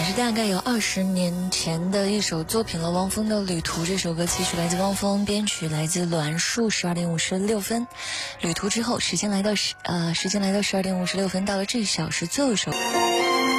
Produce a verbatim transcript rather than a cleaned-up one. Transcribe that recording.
是大概有二十年前的一首作品了，汪峰的《旅途》这首歌词曲来自汪峰，编曲来自栾树，十二点五十六分。旅途之后，时间来到十呃，时间来到十二点五十六分，到了这一小时最后一首。